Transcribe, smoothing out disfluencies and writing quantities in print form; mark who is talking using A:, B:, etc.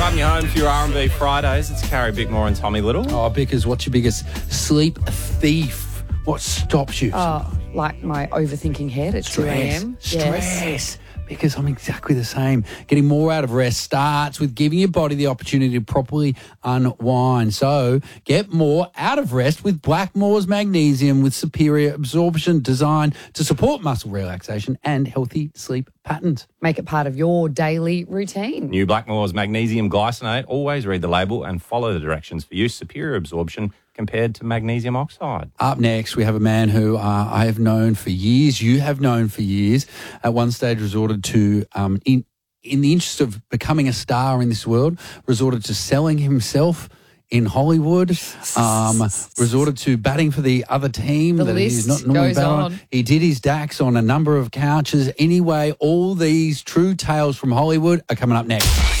A: Driving you home for your R&B Fridays. It's Carrie Bickmore and Tommy Little.
B: Oh, Bickers, what's your biggest sleep thief? What stops you?
C: Like my overthinking head at 2 a.m.
B: Stress. Because I'm exactly the same. Getting more out of rest starts with giving your body the opportunity to properly unwind. So get more out of rest with Blackmores Magnesium with superior absorption, designed to support muscle relaxation and healthy sleep patterns.
C: Make it part of your daily routine.
A: New Blackmores Magnesium Glycinate. Always read the label and follow the directions for use. Superior absorption compared to magnesium oxide.
B: Up next, we have a man who I have known for years, you have known for years, at one stage resorted to, in the interest of becoming a star in this world, resorted to selling himself in Hollywood, resorted to batting for the other team
C: The
B: that he's
C: list
B: not normally
C: goes
B: batting
C: on.
B: He did his DAX on a number of couches. Anyway, all these true tales from Hollywood are coming up next.